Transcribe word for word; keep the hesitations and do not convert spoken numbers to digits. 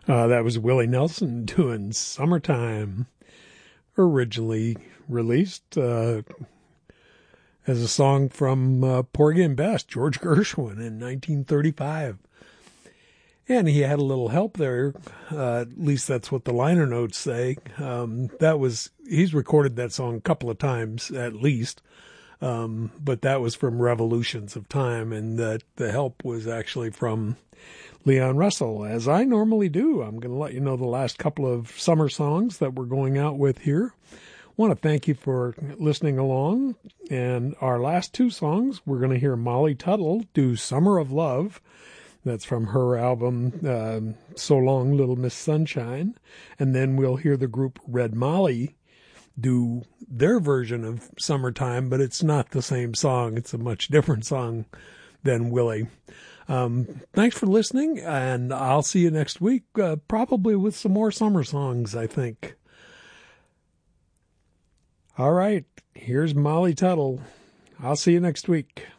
Uh, that was Willie Nelson doing Summertime, originally released uh, as a song from uh, Porgy and Bess, George Gershwin, in nineteen thirty-five. And he had a little help there. Uh, at least that's what the liner notes say. Um, that was, he's recorded that song a couple of times at least. Um, but that was from Revolutions of Time. And the, the help was actually from Leon Russell, as I normally do. I'm going to let you know the last couple of summer songs that we're going out with here. Want to thank you for listening along. And our last two songs, we're going to hear Molly Tuttle do Summer of Love. That's from her album, um, So Long, Little Miss Sunshine. And then we'll hear the group Red Molly do their version of Summertime, but it's not the same song. It's a much different song than Willie. Um, thanks for listening, and I'll see you next week, uh, probably with some more summer songs, I think. All right, here's Molly Tuttle. I'll see you next week.